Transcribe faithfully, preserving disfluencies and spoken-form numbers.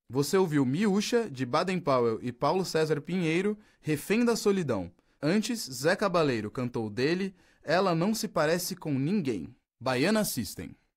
Você ouviu Miúcha, de Baden Powell e Paulo César Pinheiro, Refém da Solidão. Antes, Zé Cabaleiro cantou dele Ela Não Se Parece Com Ninguém. Baiana System.